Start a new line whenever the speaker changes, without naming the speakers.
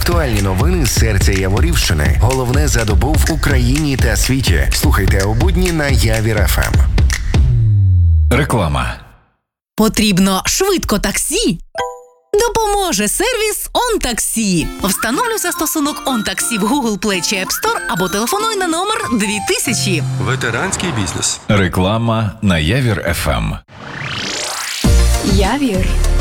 Актуальні новини з серця Яворівщини. Головне за добу в Україні та світі. Слухайте у будні на Явір ФМ.
Реклама.
Потрібно швидко таксі? Допоможе сервіс OnTaxi. Встановлюй застосунок OnTaxi в Google Play чи App Store або телефонуй на номер 2000.
Ветеранський бізнес.
Реклама на Явір ФМ.
Явір